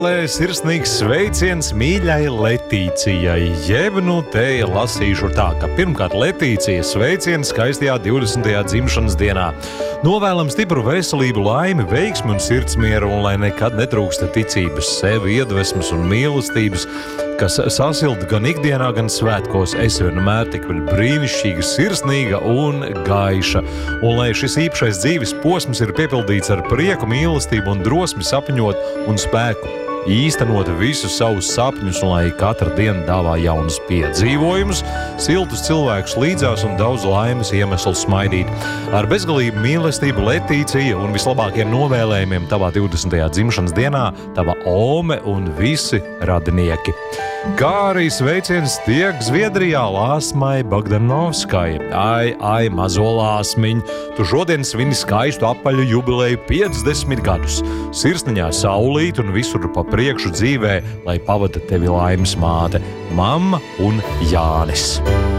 Sirsnīgs sveiciens mīļai Letīcijai, jeb te lasīšu tā, ka pirmkārt Letīcija sveiciens skaistajā 20. dzimšanas dienā. Novēlam stipru veselību, laimi, veiksmi un sirdsmieru, un lai nekad netrūksta ticības, sevi iedvesmas un mīlestības, kas sasilda gan ikdienā, gan svētkos. Es vienmēr tik brīnišķīga, sirsnīga un gaiša. Un lai šis īpašais dzīves posms ir piepildīts ar prieku, mīlestību un drosmi sapņot un spēku īstenot visus savus sapņus, un lai katra diena dāvā jaunus piedzīvojumus, siltus cilvēkus līdzās un daudz laimes iemeslu smaidīt. Ar bezgalību mīlestību Letīcija un vislabākiem novēlējumiem tavā 20. dzimšanas dienā, tava Ome un visi radinieki. Kā arī sveiciens tiek Zviedrijā Lāsmai Bogdanovskai. Ai, mazo Lāsmiņ, tu šodien svini skaistu apaļu jubileju 50 gadus. Sirsniņā saulīt un visur pa priekšu dzīvē, lai pavada tevi laimes māte, mamma un Jānis.